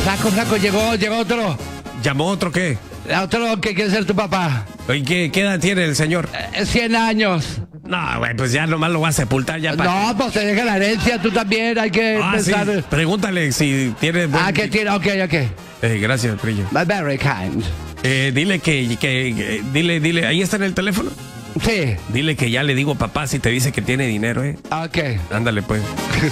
Flaco, llegó otro. ¿Llamó otro qué? Otro que quiere ser tu papá. ¿Y qué edad tiene el señor? 100 años. No, güey, pues ya nomás lo va a sepultar ya. No, pues te deja la herencia, tú también, hay que pensar. Sí. Pregúntale si tiene... ¿Qué tiene? Ok. Gracias, Prillo. Very kind. Dile dile, ahí está en el teléfono. Sí. Dile que ya le digo papá si te dice que tiene dinero, Ok. Ándale, pues.